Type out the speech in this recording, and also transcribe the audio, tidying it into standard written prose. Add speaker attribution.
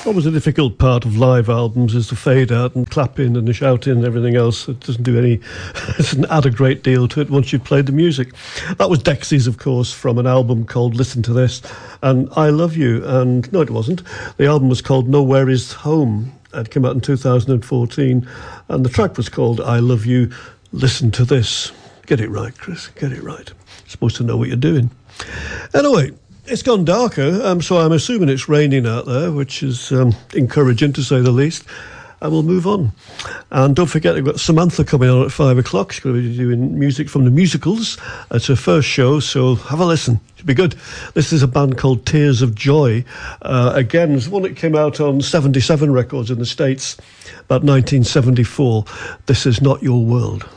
Speaker 1: Always a difficult part of live albums is the fade out and clapping and the shouting and everything else. It doesn't do any, it doesn't add a great deal to it once you've played the music. That was Dexys, of course, from an album called Listen to This and I Love You. And no, it wasn't. The album was called Nowhere Is Home. It came out in 2014 and the track was called I Love You, Listen to This. Get it right, Chris, get it right. You're supposed to know what you're doing. Anyway, it's gone darker, so I'm assuming it's raining out there, which is encouraging to say the least. And we'll move on. And don't forget, we've got Samantha coming on at 5 o'clock. She's going to be doing music from the musicals. It's her first show, so have a listen. It'll be good. This is a band called Tears of Joy. Again, it's one that came out on 77 Records in the States, about 1974. This is Not Your World.